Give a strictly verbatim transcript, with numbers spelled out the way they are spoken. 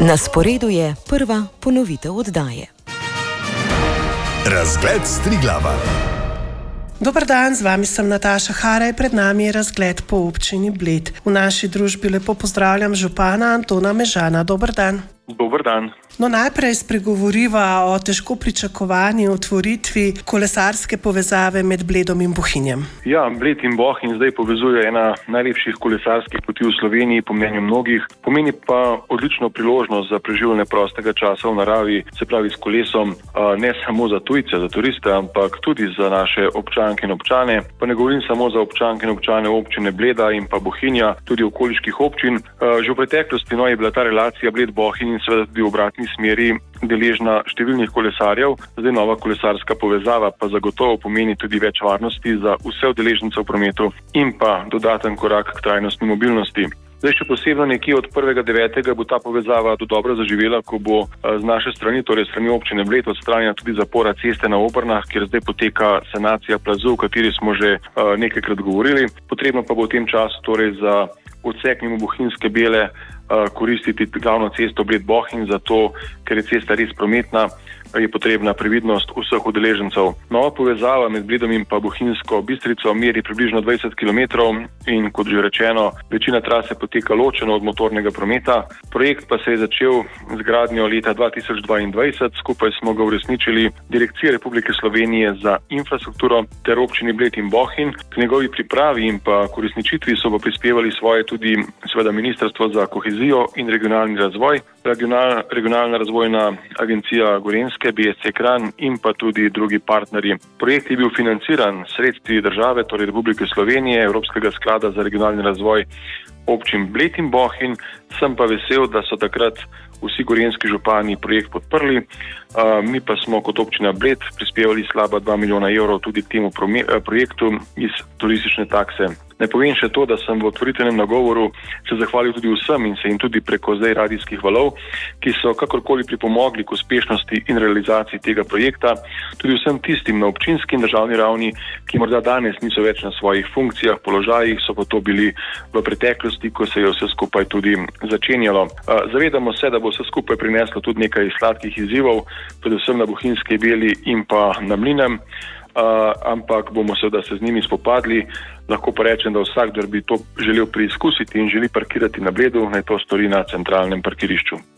Na sporedu je prva ponovitev oddaje. Razgled s Triglava. Dober dan, z vami sem Nataša Haraj, pred nami je razgled po občini Bled. V naši družbi lepo pozdravljam župana Antona Mežana. Dober dan. Dober dan. No, najprej spregovoriva o težko pričakovani otvoritvi kolesarske povezave med Bledom in Bohinjem. Ja, Bled in Bohinj zdaj povezuje ena najlepših kolesarskih poti v Sloveniji, po mnenju mnogih. Pomeni pa odlično priložnost za preživljanje prostega časa v naravi, se pravi s kolesom, ne samo za tujce, za turiste, ampak tudi za naše občanke in občane. Pa ne govorim samo za občanke in občane občine Bleda in pa Bohinja, tudi okoliških občin. Že v preteklosti no, je bila ta relacija Bled-Bohinj in seveda tudi v obratni smeri deležna številnih kolesarjev. Zdaj nova kolesarska povezava pa zagotovo pomeni tudi več varnosti za vse udeležence v prometu in pa dodaten korak k trajnostni mobilnosti. Zdaj še posebno nekje od prvega devetega bo ta povezava do dobro zaživela, ko bo z naše strani, torej strani občine Bled, odstranjena tudi zapora ceste na Obrnah, kjer zdaj poteka sanacija plazu, o kateri smo že nekajkrat govorili. Potrebno pa bo v tem času torej za odsek mimo Bohinjske Bele koristiti glavno cesto Bled-Bohinj, zato ker je cesta res prometna, je potrebna previdnost vseh udeležencev. Nova povezava med Bledom in pa Bohinjsko Bistrico meri približno dvajset kilometrov in kot že rečeno, večina trase poteka ločeno od motornega prometa. Projekt pa se je začel z gradnjo leta dva tisoč dvaindvajset, skupaj smo ga uresničili Direkcija Republike Slovenije za infrastrukturo ter občini Bled in Bohinj. K njegovi pripravi in pa k uresničitvi so pa prispevali svoje tudi seveda Ministrstvo za kohezijo in regionalni razvoj, Regional, regionalna razvojna agencija Gorenjske, B S C Kranj in pa tudi drugi partnerji. Projekt je bil financiran s sredstvi države, torej Republike Slovenije, Evropskega sklada za regionalni razvoj občin Bled in Bohinj. Sem pa vesel, da so takrat vsi gorenjski župani projekt podprli. Uh, mi pa smo kot občina Bled prispevali slaba dva milijona evrov tudi k temu projektu iz turistične takse. Ne povem še to, da sem v otvoritvenem nagovoru se zahvalil tudi vsem in se jim tudi preko zdaj radijskih valov, ki so kakorkoli pripomogli k uspešnosti in realizaciji tega projekta, tudi vsem tistim na občinski in državni ravni, ki morda danes niso več na svojih funkcijah, položajih, so pa to bili v preteklosti, ko se je vse skupaj tudi začenjalo. Zavedamo se, da bo vse skupaj prineslo tudi nekaj sladkih izzivov, predvsem na Bohinjski Beli in pa na Mlinem, Uh, ampak bomo seveda se z njimi spopadli. Lahko pa rečem, da vsak, kdo bi to želel preizkusiti in želi parkirati na Bledu, naj to stori na centralnem parkirišču.